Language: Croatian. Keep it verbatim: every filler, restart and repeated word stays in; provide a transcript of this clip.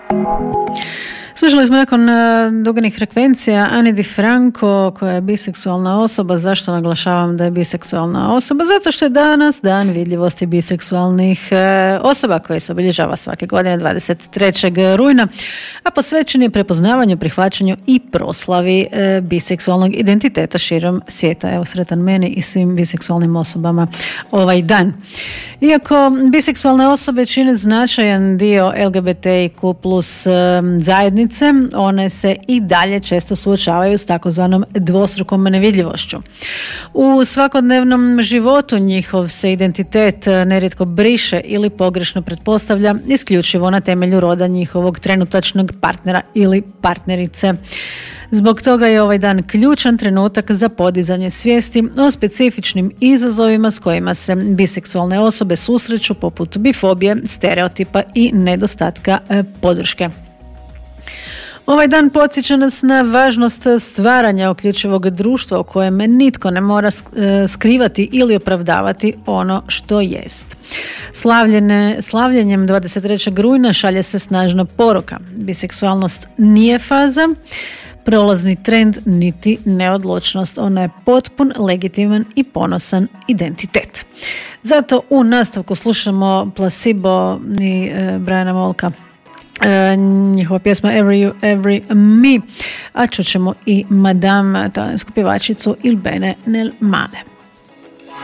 Slušali smo nakon duganih frekvencija Ani DiFranco, koja je biseksualna osoba. Zašto naglašavam da je biseksualna osoba? Zato što je danas dan vidljivosti biseksualnih osoba koji se obilježava svake godine dvadeset trećeg rujna, a posvećen je prepoznavanju, prihvaćanju i proslavi biseksualnog identiteta širom svijeta. Evo, sretan meni i svim biseksualnim osobama ovaj dan. Iako biseksualne osobe čine značajan dio L G B T I Q plus zajednice, one se i dalje često suočavaju s takozvanom dvostrukom nevidljivošću. U svakodnevnom životu njihov se identitet nerijetko briše ili pogrešno pretpostavlja isključivo na temelju roda njihovog trenutačnog partnera ili partnerice. Zbog toga je ovaj dan ključan trenutak za podizanje svijesti o specifičnim izazovima s kojima se biseksualne osobe susreću, poput bifobije, stereotipa i nedostatka podrške. Ovaj dan podsjeća nas na važnost stvaranja uključivog društva u kojem nitko ne mora skrivati ili opravdavati ono što jest. Slavljene, slavljenjem dvadeset trećeg rujna šalje se snažna poruka. Biseksualnost nije faza, prolazni trend, niti neodlučnost. Ona je potpun, legitiman i ponosan identitet. Zato u nastavku slušamo Placebo i e, Briana Molka. E, njihova pjesma Every You, Every Me, a čućemo i Madame, talijansku pjevačicu Il Bene nel Male.